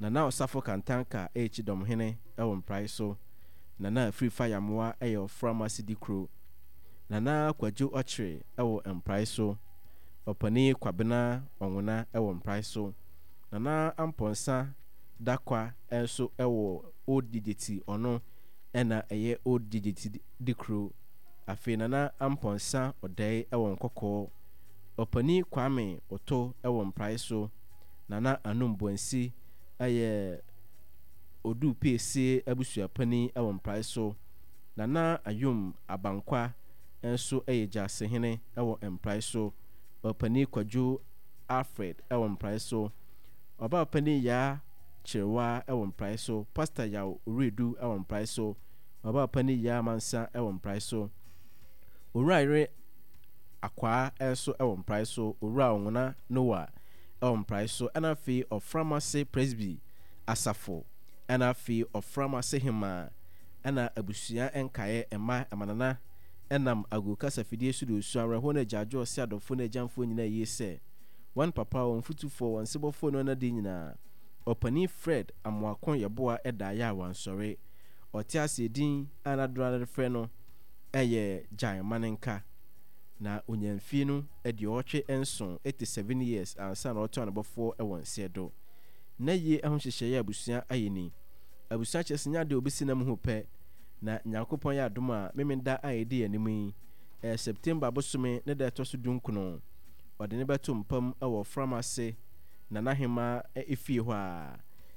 na osafo kantanka echi domhene ewo mprai so na free fire moa eyo pharmacy dikro na kwadwo ochre ewo mprai so opani kwabena onwuna ewo mprai so na amponsa dakwa enso ewo old digit ono ena eye old digit dikro afi na amponsa odai ewo nkoko opani kwame oto ewo mprai so na anumbonsi eye odu pc abusuapani ewo mprai so na ayum abankwa enso eye jasehene ewo mprai so opani kwadwo Alfred ewo mprai so oba opani ya chirwa ewo mprai so pastor ya uridu ewo mprai so oba opani ya mansa ewo mprai so uraire akwa enso ewo mprai so ura onwuna Noah ewo mprai so anafi of pharmacy presby asafo anafi of pharmacy hima ana abusia enkaye ema amanana enam agukasa fidie sudu suanre ho na jajo se adofo na jamfo nyina yese one papa on futufo on sebofo no na de nyina opani Fred amwakon yeboa eda ya wansore otiase din anadra frɛ no eye Jan Manenka na onyamfi no edi otwe enson 87 years ansa na oto anabofo ewon sedo na ye ahunhyehye ya abusia ayeni abusia chesenya de obisi na mu pɛ na Nyankopɔn ya adom a memenda ayedi animi September bosome ne da toso dunkuno ɔde ne bɛto mpam ɛwɔ pharmacy na nahema efie hɔ a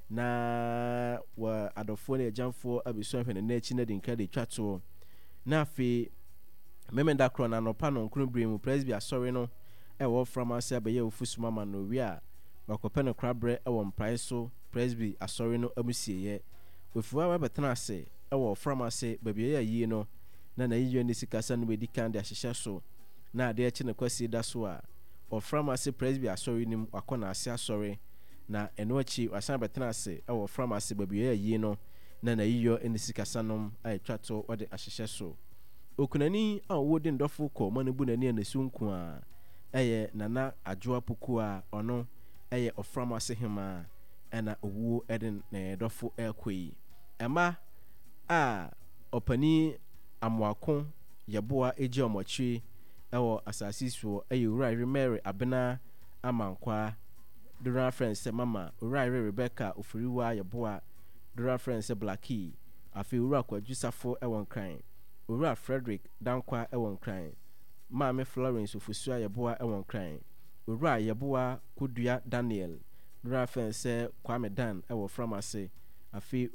na wa adofo ne agyamfo abesu ahwɛ na achi na de nka de twato na afi memenda kro na nopa no nkronbre mu presby asɔre no ɛwɔ pharmacy abɛyɛ ofusuma ma no wi a wakɔpɛ no krabre ɛwɔ mprai so presby asɔre no amusieye ofuwa betena ase ɛwɔ pharmacy baabi ya yie no na yiyo ne sikasa no bedi kan de ahyehye so na ade achi ne kwasi da so a o pharmacy presby asɔre nim wakɔ ase asɔre na eno achi wasan betena ase ɛwɔ pharmacy baabi ya yie no na yiyo ne sikasa no ai twato ode ahyehye so okunani a wo de ndɔfo kɔ manebu nani na sunku a ɛyɛ nana adwoa poku a ɔno ɛyɛ o pharmacy hima ɛna owu ɛden na dɔfo ɛkɔyi ɛma a opani amwako yeboa eji omochi ɛwɔ asasi so ɛyɛ uraire Mary abena amankwa dura friends mama uraire Rebecca ofuriwa yeboa dura friends Blackie afi ura kwadwusafo ɛwɔ nkran ura Frederick dankwa ɛwɔ nkran maame Florence ofusua yeboa ɛwɔ nkran ura yeboa kudua Daniel dura friends Kwame Dan ɛwɔ pharmacy afi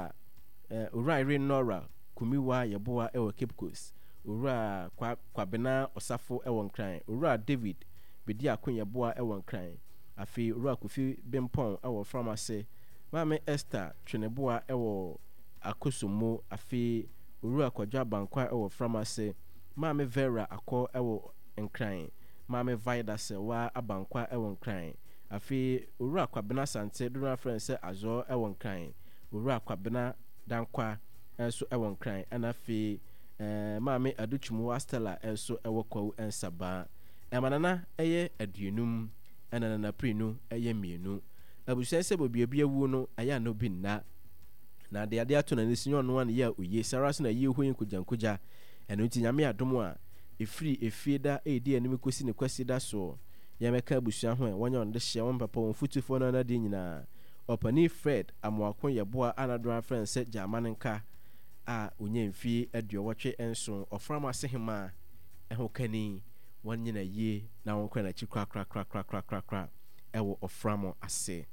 uraire Nora kumiwa yeboa ewo Cape Coast ura kwabena osafo ewo nkran ura David bedi akon yeboa ewo nkran afi ura Kofi Bempon ewo pharmacy mame Esther Tweneboa ewo Akosomo afi ura Kwadwa Bankwa ewo pharmacy mame Vera akọ ewo nkran mame Vida Sewa abankwa ewo nkran afi ura kwabena Sante dura friends azo ewo nkran ura kwabena dankwa enso ewo nkran anafi maame aduchumu Stella enso ewo kwawu ensaba emanana eye aduenum enana na prinu eye mienu abusense bobiebie wu no aya no binna na de ade ato na nesinyo no an ya oye saras na ye hoyin kujankuja eno nti nyame adom a efieda edi anim kosi ne kwasi da so yameka abusua ho wonya on de hye won papa won futufo no na de nyina opani Fred amwakon yeboa anadora friends Jamanenka a onyemfi aduowotwe enso oframase hema eho kani wonyina ye na won kwana chi kra ewo oframo ase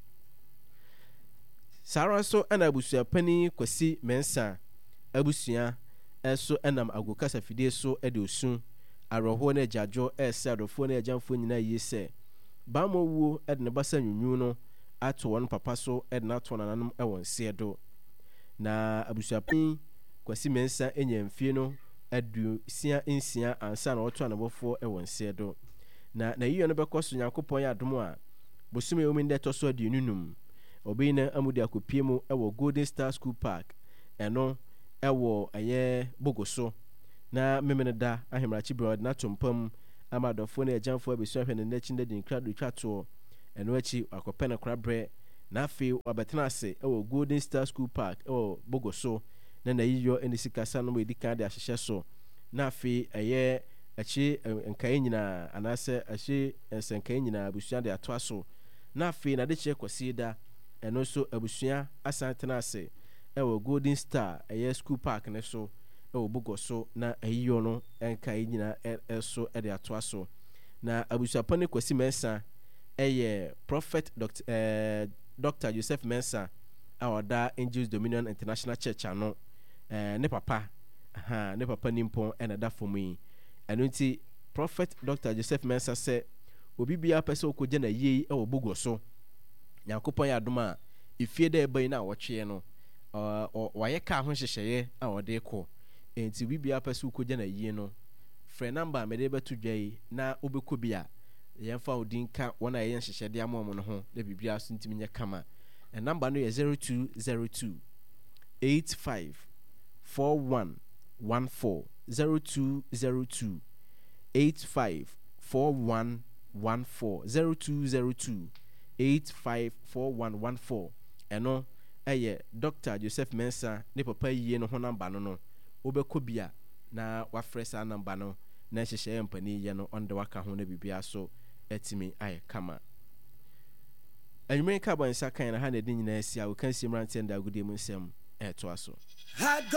sara so ana abusua pani kwasi mensa abusua enso enam agukasa fidie so edosun aroho na jajo ese adofo na ajamfo nyina yese bamo wuo edne basa nwunwu no ato won papa so edna to nananum ewon sedo na abusuapin kwasi mensa enyamfie no adu sia ansa na oto anabofo ewon sedo na yiyo no bekoso Nyankopon ya adom a bosume omi nde to so adununum obina amudi akopie mu ewo Golden Star School Park eno ewo aye bogoso na memeneda ahemrachi brod na tompam amadofo na ejamfo abesu ahwe ne nachi nde din krado twato eno achi akopena krabre na afei wabɛtena ase ɛwɔ Golden Star School Park ɛwɔ Bogoso na yiyo ɛne sikasa no edi kan de ahyehyɛ so na afei ɛyɛ akyi nkae nyinaa anaasɛ akyi nsenkae nyinaa abusua de ato aso na afei na de kyerɛ kwasi da ɛno so abusua asan tena ase ɛwɔ Golden Star ɛyɛ School Park ne so ɛwɔ Bogoso na yiyo no nkae nyinaa ɛso ɛde ato aso na abusuapɔ ne kwasi Mensa ɛyɛ Prophet Dr. Joseph Mensa a ɔda Angels Dominion International Church ano ne papa nimpon ɛna da fam yi ɛno nti Prophet Dr. Joseph Mensa sɛ obi bia pɛ sɛ okɔgye na yie ɛwɔ Bogoso Nyankopɔn yɛ adom a efie da ɛbɛyi na wɔtwe no wayɛ ka ho hyehyɛeɛ a wɔde kɔ enti obi bia pɛ sɛ okɔgye na yie no frɛ number a mede bɛto dwa yi na wobɛkɔ bi a yɛmfa odin ka wɔn a yɛyɛ nhyehyɛde ama wɔn no ho na bibia so ntimi nyɛ kama number no yɛ 0202 85 4114 0202 85 4114 0202 85 4114 ɛno ɛyɛ Dr. Joseph Mensa ne papa yie no ho number no wobɛkɔ bi a na wafrɛ saa number no na hyehyɛ mpani yɛ no ɔnde waka ho na bibia so etimi ayɛ kama anwumere ka bɔ nsa kan na ha na ɛde nyinaa si a woka si mmeranteɛ nda agodie mu nsɛm ɛɛtoa so